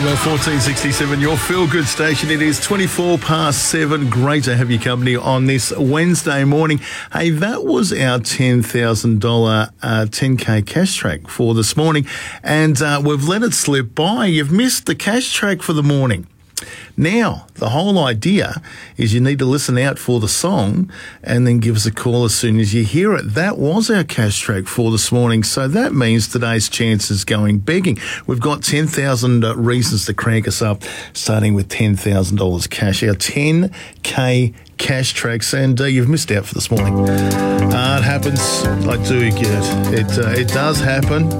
on 1467, your feel-good station. It is 7:24. Great to have your company on this Wednesday morning. Hey, that was our $10,000 10K cash track for this morning, and we've let it slip by. You've missed the cash track for the morning. Now, the whole idea is you need to listen out for the song and then give us a call as soon as you hear it. That was our cash track for this morning, so that means today's chance is going begging. We've got 10,000 reasons to crank us up, starting with $10,000 cash, our 10K cash tracks, and you've missed out for this morning. It happens. I do get it. It does happen.